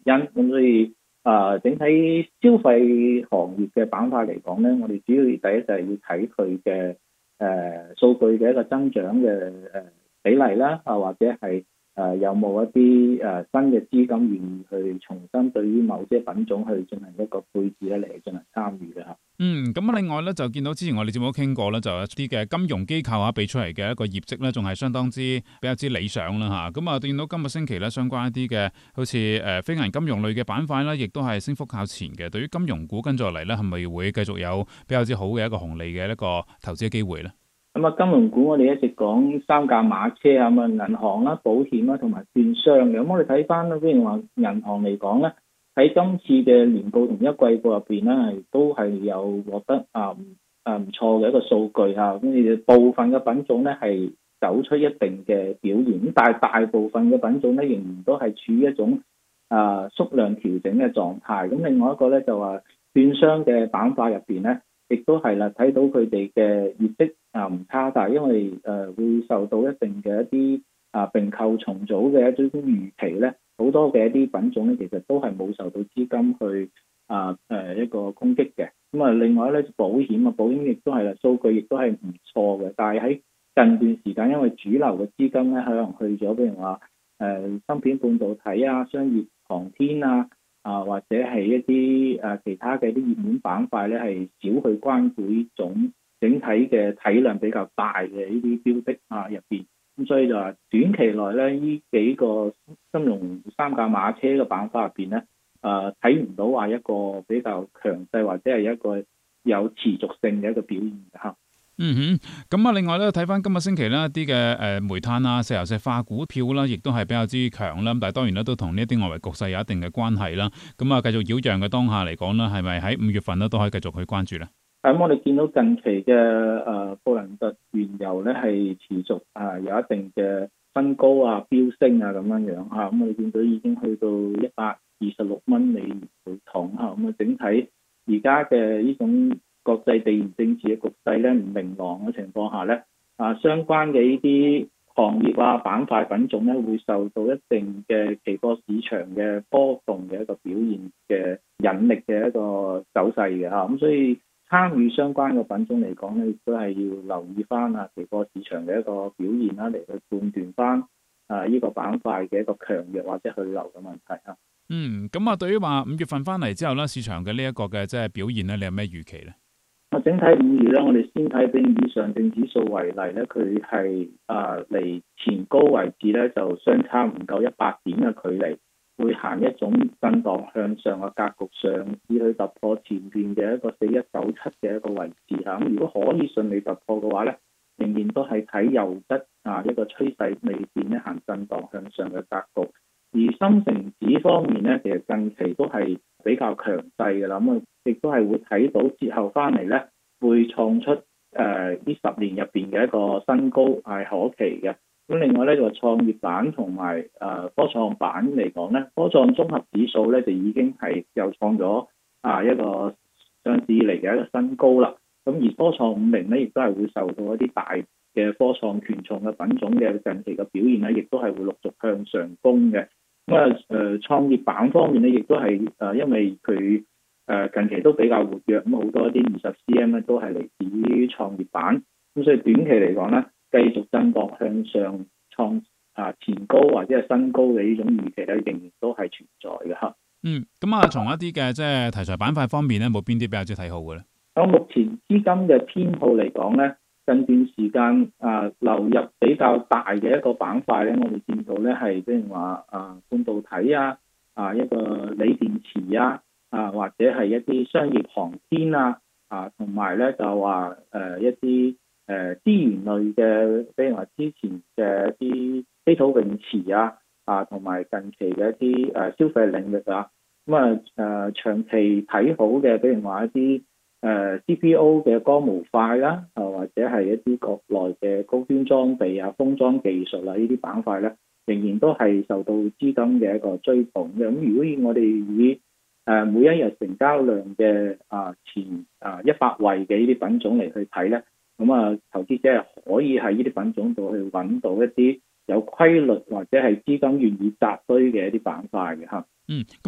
咁所以整體消費行業嘅板塊嚟講咧，我哋主要第一就係要睇佢嘅數據嘅一個增長嘅比例啦，或者係有冇一啲新嘅資金願意去重新對於某些品種去進行一個配置咧嚟進行參與嘅嚇。 咁另外咧就見到之前我哋節目都傾過咧，就有一啲嘅金融機構俾出嚟嘅一個業績咧，仲係相當之比較之理想啦嚇。咁啊見到今個星期咧相關一啲嘅好似非銀金融類嘅板塊咧，亦都係升幅靠前嘅。對於金融股跟住落嚟咧，係咪會繼續有比較之好嘅一個紅利嘅一個投資嘅機會咧？ 咁啊，金融股我哋一直講三駕馬車啊，咁啊銀行啦、保險啦同埋券商嘅。咁我哋睇翻咧，譬如話銀行嚟講咧，喺今次嘅年報同一季報入邊咧，都係有獲得唔錯嘅一個數據嚇。咁你哋部分嘅品種咧係走出一定嘅表現，咁但係大部分嘅品種咧仍然都係處於一種縮量調整嘅狀態。咁另外一個咧就話券商嘅板塊入邊咧，亦都係啦，睇到佢哋嘅業績唔差，但係因為會受到一定嘅一啲併購重組嘅一種預期咧，好多嘅一啲品種咧，其實都係冇受到資金去一個攻擊嘅。咁啊，另外咧保險亦都係啦，數據亦都係唔錯嘅。但係喺近段時間，因為主流嘅資金咧可能去咗，譬如話芯片半導體啊、商業航天或者係一啲其他嘅啲熱門板塊咧，係少去關顧呢種整體嘅體量比較大嘅呢啲標的入邊。咁所以就話短期內咧，呢幾個金融三駕馬車嘅板塊入邊咧，睇唔到話一個比較強勢或者係一個有持續性嘅一個表現嚇。 咁啊，另外咧睇翻今個星期咧一啲嘅煤炭啊、石油石化股票啦，亦都係比較之強啦。咁但係當然咧都同呢一啲外圍局勢有一定嘅關係啦。咁啊，繼續擾攘嘅當下嚟講咧，係咪喺5月份咧都可以繼續去關注咧？ 咁我哋見到近期嘅布蘭特原油咧係持續有一定嘅新高飆升咁樣樣嚇。咁我哋見到已經去到126蚊美元每桶嚇。咁整體而家嘅呢種國際地緣政治嘅局勢咧唔明朗嘅情況下咧，相關嘅呢啲行業板塊品種咧會受到一定嘅期貨市場嘅波動嘅一個表現嘅引力嘅一個走勢嘅嚇。咁所以參與相關嘅品種嚟講咧，亦都係要留意翻期貨市場嘅一個表現啦，嚟去判斷翻呢個板塊嘅一個強弱或者去留嘅問題嚇。 咁對於話5月份翻嚟之後咧，市場嘅呢一個嘅即係表現咧，你有咩預期咧？ 整體5月咧，我哋先睇比以上證指數為例咧，佢係離前高位置咧就相差唔夠100點嘅距離，會行一種震盪向上嘅格局，上至去突破前邊嘅一個4197嘅一個位置嚇。咁如果可以順利突破嘅話咧，仍然都係睇右側一個趨勢未變咧，行震盪向上嘅格局。而深成指方面咧，其實近期都係比較強勢嘅啦。咁亦都係會睇到節後翻嚟咧，會創出呢10年入邊嘅一個新高係可期嘅。咁另外咧就創業板同埋科創板嚟講咧，科創綜合指數咧就已經係又創咗一個上市以嚟嘅一個新高啦。咁而科創50咧，亦都係會受到一啲大嘅科創權重嘅品種嘅近期嘅表現咧，亦都係會陸續向上攻嘅。咁創業板方面咧，亦都係因為佢近期都比較活躍，咁好多一啲20cm 咧都係嚟自於創業板。咁所以短期嚟講咧，繼續震盪向上創前高或者係新高嘅呢種預期咧，仍然都係存在嘅嚇。 從一啲嘅即係題材板塊方面咧，冇邊啲比較之睇好嘅咧？ 咁目前資金嘅偏好嚟講咧，近段時間流入比較大嘅一個板塊咧，我哋見到咧係譬如話半導體一個鋰電池或者係一啲商業航天同埋咧就話一啲資源類嘅，比如話之前嘅一啲稀土永磁同埋近期嘅一啲消費領域長期睇好嘅，比如話一啲CPO 嘅光模塊啦，或者係一啲國內嘅高端裝備封裝技術呢啲板塊咧，仍然都係受到資金嘅一個追捧嘅。咁如果我哋以每一日成交量嘅前100位嘅呢啲品種嚟去睇咧，咁投資者係可以喺呢啲品種度去揾到一啲有規律或者係資金願意扎堆嘅一啲板塊嘅嚇。